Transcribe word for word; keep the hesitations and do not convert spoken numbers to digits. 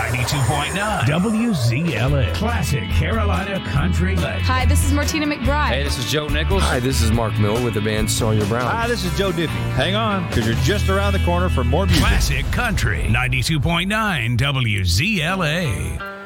ninety-two point nine W Z L A. Classic Carolina Country Legend. Hi, this is Martina McBride. Hey, this is Joe Nichols. Hi, this is Mark Mill with the band Sawyer Brown. Hi, this is Joe Diffie. Hang on, because you're just around the corner for more music. Classic Country ninety-two point nine W Z L A.